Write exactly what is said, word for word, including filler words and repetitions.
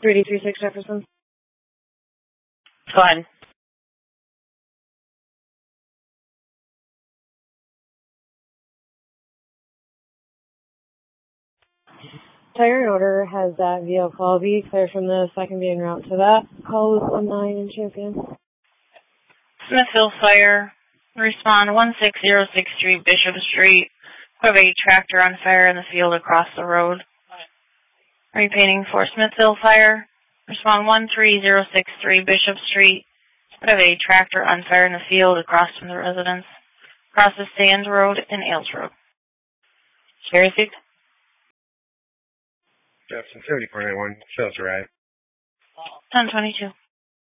three D three six Jefferson. Go ahead. Tire and order has that vehicle. I'll be clear from this. I can be en route to that. Call is one nine in Champion. Smithville Fire. Respond one six zero six three Bishop Street. Have a tractor on fire in the field across the road. Repainting for Smithville Fire. Respond one three zero six three Bishop Street. Have a tractor on fire in the field across from the residence. Across the Sands Road and Ailes Road. Cherry six. Jefferson seventy-four ninety-one. Sales arrive. ten twenty-two.